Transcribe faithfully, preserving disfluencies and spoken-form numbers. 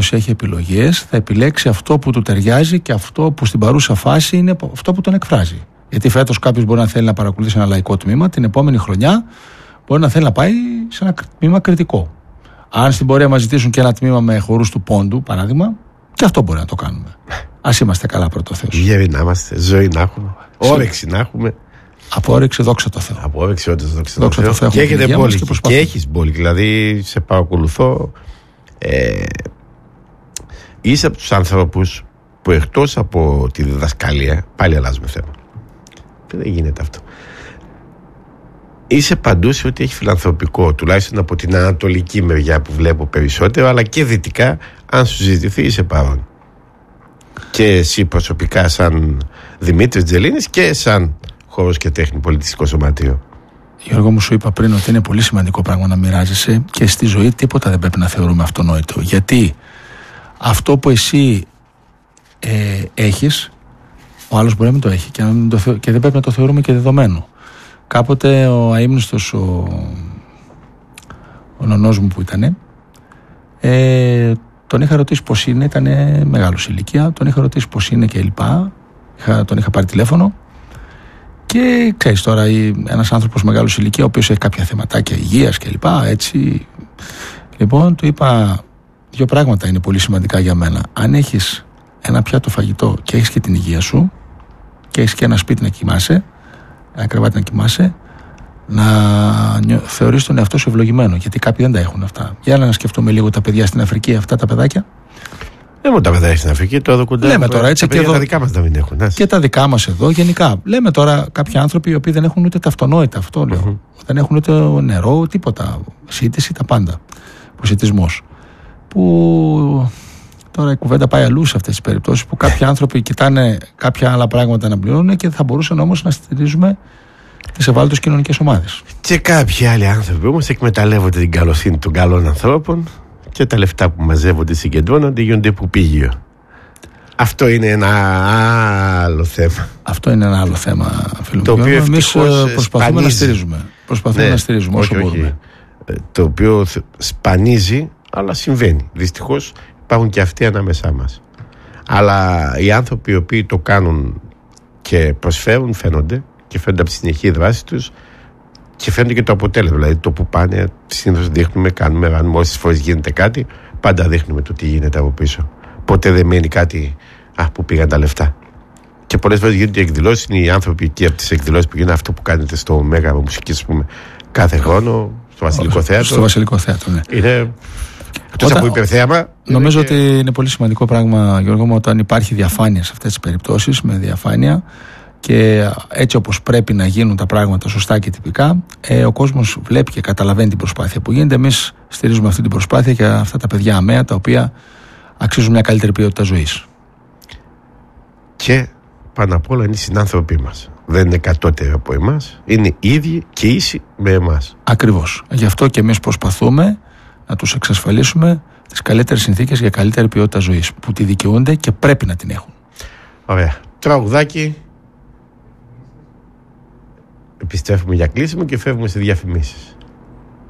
έχει επιλογές, θα επιλέξει αυτό που του ταιριάζει και αυτό που στην παρούσα φάση είναι αυτό που τον εκφράζει. Γιατί φέτος κάποιος μπορεί να θέλει να παρακολουθήσει ένα λαϊκό τμήμα, την επόμενη χρονιά μπορεί να θέλει να πάει σε ένα τμήμα κριτικό. Αν στην πορεία μας ζητήσουν και ένα τμήμα με χορούς του πόντου, παράδειγμα, και αυτό μπορεί να το κάνουμε. Ας είμαστε καλά πρώτο Θεός. Γέροι να είμαστε, ζωή να έχουμε, όρεξη να έχουμε. Από όρεξη, δόξα τω Θεώ. Από όρεξη, όντως, δόξα τω Θεώ. Θεώ. Και έχετε πόλη. Και, και έχεις πόλη. Δηλαδή, σε παρακολουθώ. Ε, είσαι από τους ανθρώπους που εκτός από τη διδασκαλία, πάλι αλλάζουμε θέμα. Δεν γίνεται αυτό. Είσαι παντού σε ό,τι έχει φιλανθρωπικό, τουλάχιστον από την ανατολική μεριά που βλέπω περισσότερο, αλλά και δυτικά, αν σου ζητηθεί, είσαι παρόν. Και εσύ προσωπικά, σαν Δημήτρης Τζελίνης, και σαν χώρος και τέχνη πολιτιστικό σωματείο. Γιώργο, μου σου είπα πριν ότι είναι πολύ σημαντικό πράγμα να μοιράζεσαι και στη ζωή τίποτα δεν πρέπει να θεωρούμε αυτονόητο. Γιατί αυτό που εσύ ε, έχεις, ο άλλος μπορεί να μην το έχει και, να μην το θεω... και δεν πρέπει να το θεωρούμε και δεδομένο. Κάποτε ο αείμνηστος, ο, ο νονός μου που ήταν, ε, τον είχα ρωτήσει πώς είναι, ήταν μεγάλος ηλικία, τον είχα ρωτήσει πώς είναι και λοιπά, είχα, τον είχα πάρει τηλέφωνο και ξέρεις τώρα ένας άνθρωπος μεγάλος ηλικία ο οποίος έχει κάποια θεματάκια υγείας και λοιπά, έτσι. Λοιπόν, του είπα δύο πράγματα είναι πολύ σημαντικά για μένα. Αν έχεις ένα πιάτο φαγητό και έχεις και την υγεία σου και έχεις και ένα σπίτι να κοιμάσαι, ένα κρεβάτι να κοιμάσαι, να θεωρείς τον εαυτό σου ευλογημένο. Γιατί κάποιοι δεν τα έχουν αυτά. Για να σκεφτούμε λίγο τα παιδιά στην Αφρική, αυτά τα παιδάκια. Δεν μου τα παιδάκια στην Αφρική, το εδώ κοντά. Λέμε τώρα έτσι τα και εδώ. Τα δικά μας να μην έχουν. Ας. Και τα δικά μας εδώ γενικά. Λέμε τώρα κάποιοι άνθρωποι οι οποίοι δεν έχουν ούτε τα αυτονόητα, αυτό λέω. Mm-hmm. Δεν έχουν ούτε νερό, τίποτα. Σύντηση, τα πάντα. Προσιτισμός. Που τώρα η κουβέντα πάει αλλού σε αυτές τις περιπτώσεις που κάποιοι άνθρωποι κοιτάνε κάποια άλλα πράγματα να πληρώνουν και θα μπορούσαν όμως να στηρίζουμε τις ευάλωτες κοινωνικές ομάδες. Και κάποιοι άλλοι άνθρωποι όμως εκμεταλλεύονται την καλοσύνη των καλών ανθρώπων και τα λεφτά που μαζεύονται συγκεντρώνονται γίνονται υποπήγιο. Αυτό είναι ένα άλλο θέμα. Αυτό είναι ένα άλλο θέμα, φίλο το μου. οποίο εμείς προσπαθούμε σπανίζει. να στηρίζουμε. Προσπαθούμε ναι, να στηρίζουμε όσο όχι, μπορούμε. Όχι. Το οποίο σπανίζει, αλλά συμβαίνει. Δυστυχώς υπάρχουν και αυτοί ανάμεσά μας. Αλλά οι άνθρωποι οι οποίοι το κάνουν και προσφέρουν φαίνονται και φαίνονται από τη συνεχή δράση τους και φαίνονται και το αποτέλεσμα. Δηλαδή το που πάνε, συνήθως δείχνουμε, κάνουμε, κάνουμε όσες φορές γίνεται κάτι, πάντα δείχνουμε το τι γίνεται από πίσω. Ποτέ δεν μένει κάτι α, που πήγαν τα λεφτά. Και πολλές φορές γίνονται εκδηλώσεις, είναι οι άνθρωποι εκεί από τις εκδηλώσεις που γίνονται αυτό που κάνετε στο Μέγα Μουσική, ας πούμε, κάθε χρόνο, στο Βασιλικό Θέατρο. Στο Βασιλικό Θέατρο, ναι. Είναι. Εκτός από υπερθέαμα. Νομίζω και... ότι είναι πολύ σημαντικό πράγμα, Γιώργο μου, όταν υπάρχει διαφάνεια σε αυτές τις περιπτώσεις, με διαφάνεια και έτσι όπως πρέπει να γίνουν τα πράγματα σωστά και τυπικά, ε, ο κόσμος βλέπει και καταλαβαίνει την προσπάθεια που γίνεται. Εμείς στηρίζουμε αυτή την προσπάθεια και αυτά τα παιδιά αμαία τα οποία αξίζουν μια καλύτερη ποιότητα ζωής. Και πάνω απ' όλα είναι οι συνάνθρωποι μας. Δεν είναι κατώτεροι από εμάς, είναι ίδιοι και ίσοι με εμάς. Ακριβώς. Γι' αυτό και εμείς προσπαθούμε να τους εξασφαλίσουμε τις καλύτερες συνθήκες για καλύτερη ποιότητα ζωής που τη δικαιούνται και πρέπει να την έχουν. Ωραία. Τραγουδάκι. Επιστρέφουμε για κλείσιμο και φεύγουμε σε διαφημίσεις.